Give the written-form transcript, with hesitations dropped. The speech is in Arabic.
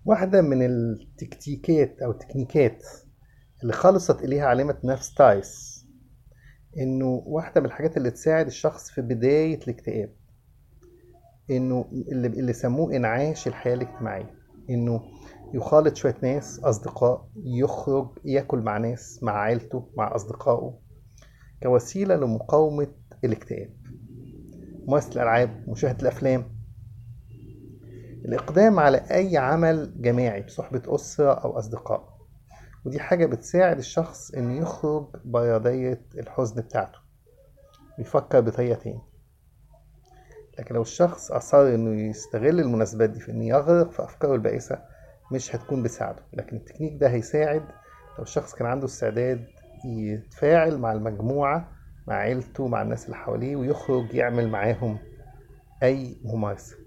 واحدة من التكتيكات أو التكنيكات اللي خلصت إليها عالمة نفس تايس، إنه واحدة من الحاجات اللي تساعد الشخص في بداية الاكتئاب، إنه اللي سموه إنعاش الحياة الاجتماعية، إنه يخالط شوية ناس أصدقاء، يخرج ياكل مع ناس، مع عيلته، مع أصدقائه، كوسيلة لمقاومة الاكتئاب. ممارسة الألعاب، مشاهدة الأفلام، الإقدام على أي عمل جماعي بصحبة أسرة أو أصدقاء، ودي حاجة بتساعد الشخص إنه يخرج بياضية الحزن بتاعته ويفكر بطريقة تاني. لكن لو الشخص أصر إنه يستغل المناسبات دي في إنه يغرق في أفكاره البائسة، مش هتكون بتساعده. لكن التكنيك ده هيساعد لو الشخص كان عنده استعداد يتفاعل مع المجموعة، مع عيلته، مع الناس اللي حواليه، ويخرج يعمل معاهم أي ممارسة.